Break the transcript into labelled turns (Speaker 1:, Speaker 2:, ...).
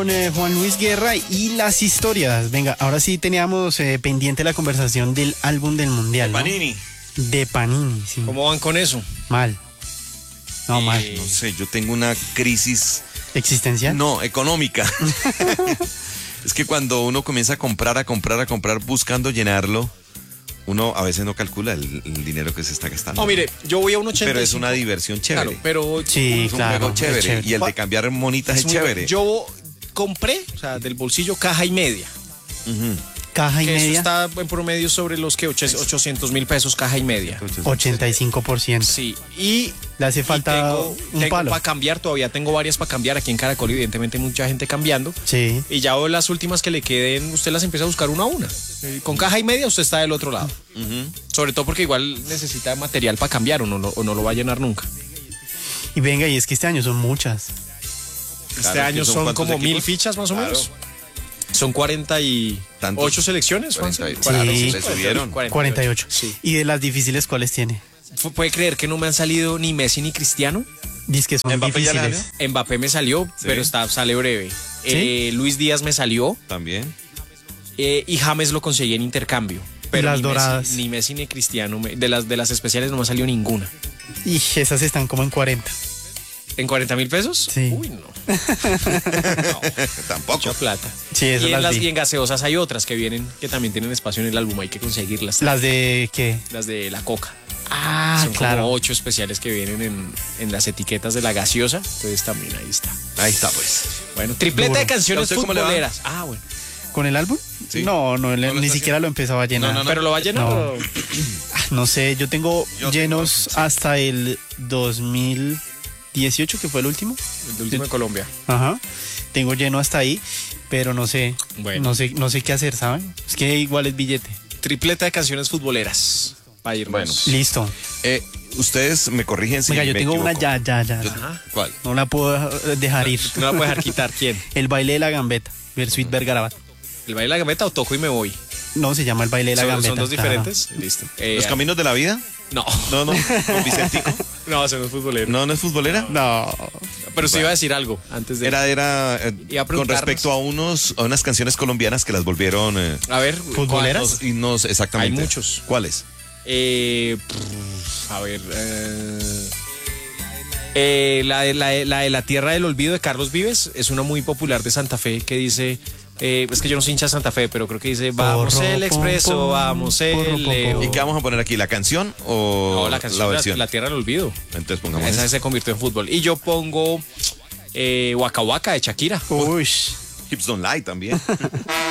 Speaker 1: con Juan Luis Guerra y las historias. Venga, ahora sí teníamos pendiente la conversación del álbum del Mundial, ¿no?
Speaker 2: Panini.
Speaker 1: De Panini, sí.
Speaker 3: ¿Cómo van con eso?
Speaker 1: Mal. No, mal.
Speaker 2: No sé, yo tengo una crisis.
Speaker 1: ¿Existencial?
Speaker 2: No, económica. Es que cuando uno comienza a comprar buscando llenarlo, uno a veces no calcula el dinero que se está gastando.
Speaker 3: No, mire, yo voy a un 85.
Speaker 2: Pero es una diversión chévere.
Speaker 3: Claro, pero
Speaker 1: Sí,
Speaker 2: Es un
Speaker 1: claro.
Speaker 2: juego chévere.
Speaker 1: es chévere.
Speaker 2: Y el de cambiar monitas es
Speaker 3: muy-
Speaker 2: chévere.
Speaker 3: Yo compré, o sea, del bolsillo caja y media.
Speaker 2: Ujú.
Speaker 1: Caja y
Speaker 3: Que eso
Speaker 1: media,
Speaker 3: está en promedio sobre los que 800.000 pesos caja y media.
Speaker 1: 85%.
Speaker 3: Sí, y
Speaker 1: Le hace falta un palo.
Speaker 3: para cambiar, todavía tengo varias para cambiar. Aquí en Caracol, evidentemente, hay mucha gente cambiando.
Speaker 1: Sí.
Speaker 3: Y ya las últimas que le queden, usted las empieza a buscar una a una. Con caja y media usted está del otro lado. Sobre todo porque igual necesita material para cambiar o no lo va a llenar nunca.
Speaker 1: Y venga, y es que este año son muchas.
Speaker 3: Este
Speaker 2: Claro,
Speaker 3: año
Speaker 2: ¿que son
Speaker 3: son
Speaker 2: cuántos
Speaker 3: como 1000
Speaker 2: equipos?
Speaker 3: fichas más o
Speaker 2: Claro.
Speaker 3: menos. Son 48
Speaker 2: ¿Tantos?
Speaker 3: selecciones, Juanse.
Speaker 2: 48.
Speaker 1: Sí.
Speaker 2: Se subieron.
Speaker 1: 48.
Speaker 3: Sí.
Speaker 1: ¿Y de las difíciles cuáles tiene?
Speaker 3: ¿Puede creer que no me han salido ni Messi ni Cristiano?
Speaker 1: Dice que son
Speaker 2: ¿Mbappé ya le
Speaker 1: difíciles.
Speaker 3: Mbappé me salió,
Speaker 2: Sí.
Speaker 3: pero sale breve.
Speaker 1: ¿Sí?
Speaker 3: Luis Díaz me salió
Speaker 2: También.
Speaker 3: y James lo conseguí en intercambio. Pero
Speaker 1: las
Speaker 3: ni
Speaker 1: doradas?
Speaker 3: Ni Messi ni Cristiano. De las especiales no me salió ninguna.
Speaker 1: Y esas están como en 40.
Speaker 3: ¿En 40.000 pesos?
Speaker 1: Sí.
Speaker 3: Uy, no.
Speaker 2: Tampoco.
Speaker 3: Mucha plata.
Speaker 1: Sí, esas
Speaker 3: Y en,
Speaker 1: las vi.
Speaker 3: y en gaseosas hay otras que vienen, que también tienen espacio en el álbum. Hay que conseguirlas.
Speaker 1: ¿Las de qué?
Speaker 3: Las de la Coca.
Speaker 1: Ah,
Speaker 3: Son
Speaker 1: claro.
Speaker 3: como 8 especiales que vienen en las etiquetas de la gaseosa. Entonces también ahí está.
Speaker 2: Ahí está, pues.
Speaker 3: Bueno, tripleta
Speaker 1: Duro.
Speaker 3: de
Speaker 2: ¿Y a
Speaker 3: canciones
Speaker 2: usted cómo le va?
Speaker 3: futboleras. Ah, bueno.
Speaker 1: ¿Con el álbum?
Speaker 2: Sí.
Speaker 1: No,
Speaker 2: ¿No lo
Speaker 1: ni
Speaker 2: está
Speaker 1: siquiera lo empezaba a llenar.
Speaker 2: No.
Speaker 3: ¿Pero lo va a llenar?
Speaker 1: No.
Speaker 3: o-
Speaker 1: No sé, yo tengo
Speaker 2: Yo
Speaker 1: llenos
Speaker 2: tengo, sí.
Speaker 1: hasta el 2018, que fue el último.
Speaker 3: El de último de Colombia.
Speaker 1: Ajá. Tengo lleno hasta ahí, pero no sé.
Speaker 3: Bueno.
Speaker 1: No sé qué hacer, ¿saben? Es que igual es billete.
Speaker 3: Tripleta de canciones futboleras. Para irnos.
Speaker 2: Bueno.
Speaker 1: Listo.
Speaker 2: Ustedes me corrigen si
Speaker 1: Venga, yo
Speaker 2: me
Speaker 1: tengo una
Speaker 2: equivoco.
Speaker 1: ya.
Speaker 3: Ajá.
Speaker 2: ¿Cuál?
Speaker 1: No la puedo dejar ir.
Speaker 3: No la puede dejar quitar. ¿Quién?
Speaker 1: El baile de la gambeta, Versuit Vergarabat.
Speaker 3: ¿El baile de la gambeta o toco y me voy?
Speaker 1: No, se llama el baile de la gambeta.
Speaker 3: ¿Son dos
Speaker 1: claro.
Speaker 3: diferentes? Listo.
Speaker 2: ¿Los caminos de la vida?
Speaker 3: No.
Speaker 2: No. ¿Con Vicentico?
Speaker 3: No, ese no es futbolero.
Speaker 2: ¿No es futbolera?
Speaker 1: No.
Speaker 3: Pero usted iba a decir algo antes de...
Speaker 2: Era
Speaker 3: Iba a
Speaker 2: con
Speaker 3: preguntarnos.
Speaker 2: respecto a unas canciones colombianas que las volvieron
Speaker 3: A ver.
Speaker 1: ¿Futboleras?
Speaker 2: exactamente.
Speaker 3: Hay muchos.
Speaker 2: ¿Cuáles?
Speaker 3: A ver. La de la Tierra del Olvido de Carlos Vives es una muy popular de Santa Fe que dice. Es que yo no soy hincha de Santa Fe, pero creo que dice: Vamos
Speaker 1: Porro,
Speaker 3: el
Speaker 1: pom,
Speaker 3: expreso,
Speaker 1: pom,
Speaker 3: vamos
Speaker 1: porro,
Speaker 3: el
Speaker 1: pom,
Speaker 3: Leo.
Speaker 1: pom.
Speaker 2: ¿Y qué vamos a poner aquí? ¿La canción o
Speaker 3: No, la canción,
Speaker 2: versión?
Speaker 3: la Tierra del Olvido.
Speaker 2: Entonces pongamos
Speaker 3: Esa
Speaker 2: esa.
Speaker 3: se convirtió en fútbol. Y yo pongo Waka Waka de Shakira.
Speaker 1: Uy.
Speaker 2: Hips Don't Lie también.